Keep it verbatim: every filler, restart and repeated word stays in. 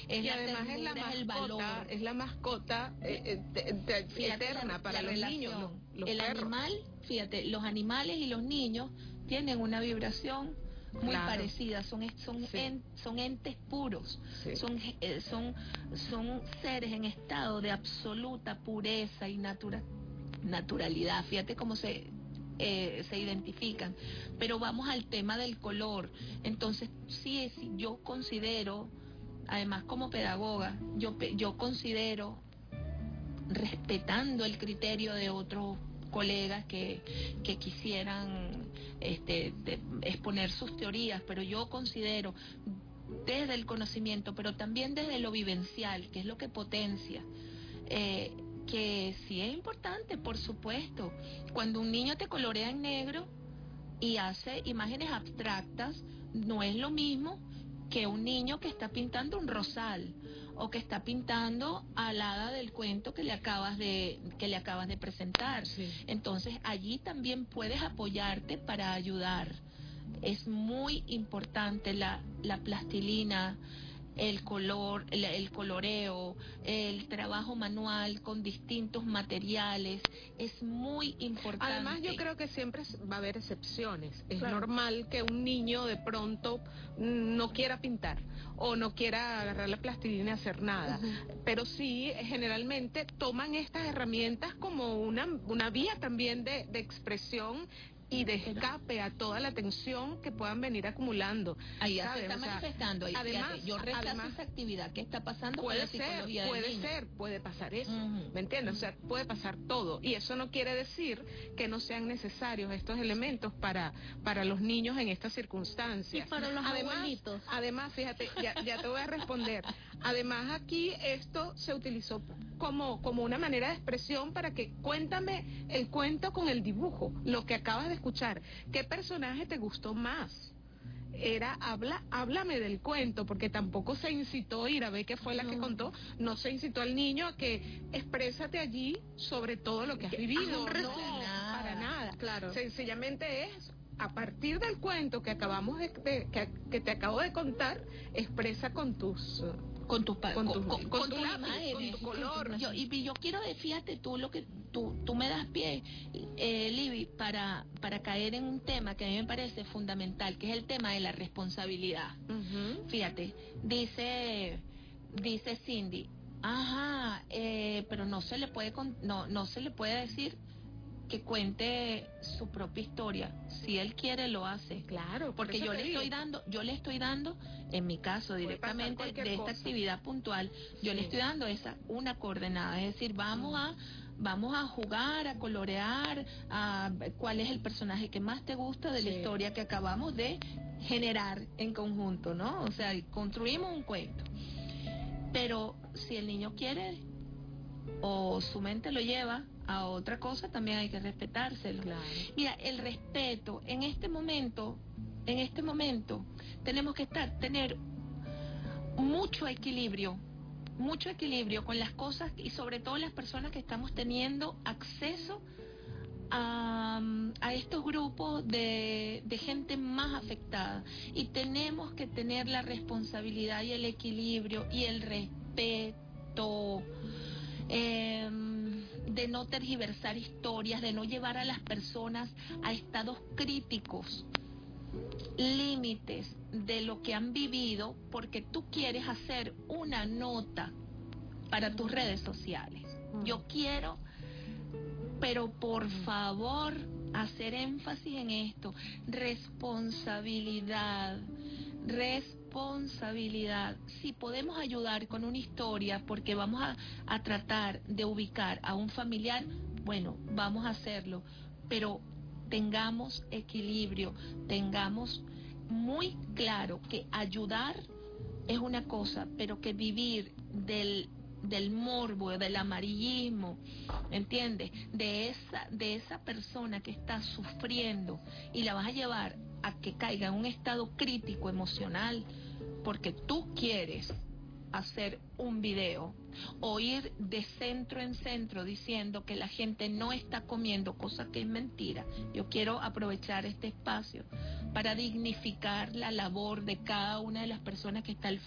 es y la además ternura, es la es el valor. mascota, es la mascota eh, eh, te- te- Fíjate eterna la, para la los niños, los, relación. los El perros. animal, fíjate, los animales y los niños tienen una vibración muy Claro. parecida, son es- son Sí. en, son entes puros, Sí. son eh, son son seres en estado de absoluta pureza y natura, naturalidad. Fíjate cómo se eh, se identifican. Pero vamos al tema del color. Entonces, sí, sí, yo considero, además como pedagoga, yo pe- yo considero, respetando el criterio de otros colegas que, que quisieran este, de- exponer sus teorías, pero yo considero desde el conocimiento, pero también desde lo vivencial, que es lo que potencia, eh, que sí es importante, por supuesto. Cuando un niño te colorea en negro y hace imágenes abstractas, no es lo mismo que un niño que está pintando un rosal o que está pintando al hada del cuento que le acabas de que le acabas de presentar. Sí. Entonces allí también puedes apoyarte para ayudar. Es muy importante la la plastilina, el color, el, el coloreo, el trabajo manual con distintos materiales, es muy importante. Además, yo creo que siempre va a haber excepciones. Es Claro. normal que un niño de pronto no quiera pintar o no quiera agarrar la plastilina y hacer nada. Uh-huh. Pero sí, generalmente toman estas herramientas como una, una vía también de, de expresión y de escape a toda la tensión que puedan venir acumulando. Ahí ya se ¿sabes? está O sea, manifestando. Ahí, además, fíjate, yo rechazo además, esa actividad. ¿Qué está pasando puede con la psicología ser, del puede niño? ser, puede pasar eso, Uh-huh. ¿me entiendes? O sea, puede pasar todo. Y eso no quiere decir que no sean necesarios estos elementos para, para los niños en estas circunstancias. Y para los además, abuelitos. Además, fíjate, ya, ya te voy a responder. Además, aquí esto se utilizó como, como una manera de expresión para que cuéntame el cuento con el dibujo, lo que acabas de escuchar. ¿Qué personaje te gustó más? Era, habla, háblame del cuento, porque tampoco se incitó, Irabe, que fue la No. que contó, no se incitó al niño a que exprésate allí sobre todo lo que has vivido. Ah, No, para nada. para nada. Claro. Sencillamente es, a partir del cuento que acabamos de, de que, que te acabo de contar, expresa con tus... con tus pa- Con con, tu- con, con con tu tus lápiz, imágenes, con tu color. Yo, y, y yo quiero, de- fíjate tú lo que tú, tú me das pie, eh, Libby, para, para caer en un tema que a mí me parece fundamental, que es el tema de la responsabilidad. Uh-huh. Fíjate, dice, dice Cindy, ajá, eh, pero no se le puede, con- no, no se le puede decir que cuente su propia historia. Si él quiere, lo hace. Claro, por Porque eso yo te le digo. estoy dando, yo le estoy dando, en mi caso Puede directamente pasar de cualquier esta cosa. actividad puntual, yo Sí. le estoy dando esa una coordenada, es decir, vamos Mm. a vamos a jugar, a colorear, a cuál es el personaje que más te gusta de la Sí. historia que acabamos de generar en conjunto, ¿no? O sea, construimos un cuento. Pero si el niño quiere o su mente lo lleva a otra cosa, también hay que respetárselo. Claro. Mira, el respeto en este momento, en este momento tenemos que estar tener mucho equilibrio, mucho equilibrio con las cosas y sobre todo las personas que estamos teniendo acceso a, a estos grupos de, de gente más afectada, y tenemos que tener la responsabilidad y el equilibrio y el respeto, eh, de no tergiversar historias, de no llevar a las personas a estados críticos, límites de lo que han vivido, porque tú quieres hacer una nota para tus redes sociales. Yo quiero, pero por favor, hacer énfasis en esto: responsabilidad, responsabilidad. Si podemos ayudar con una historia, porque vamos a, a tratar de ubicar a un familiar, bueno, vamos a hacerlo, pero tengamos equilibrio, tengamos muy claro que ayudar es una cosa, pero que vivir del del morbo, del amarillismo, ¿entiendes? De esa de esa persona que está sufriendo y la vas a llevar a que caiga en un estado crítico emocional porque tú quieres hacer un video o ir de centro en centro diciendo que la gente no está comiendo, cosa que es mentira. Yo quiero aprovechar este espacio para dignificar la labor de cada una de las personas que está al